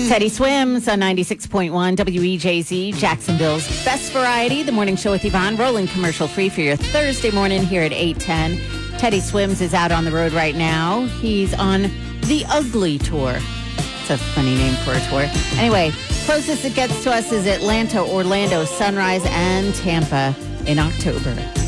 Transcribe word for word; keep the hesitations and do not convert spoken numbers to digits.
Teddy Swims on ninety-six point one W E J Z, Jacksonville's best variety. The morning show with Yvonne, rolling commercial free for your Thursday morning here at eight ten. Teddy Swims is out on the road right now. He's on the Ugly Tour. It's a funny name for a tour. Anyway, closest it gets to us is Atlanta, Orlando, Sunrise, and Tampa in October.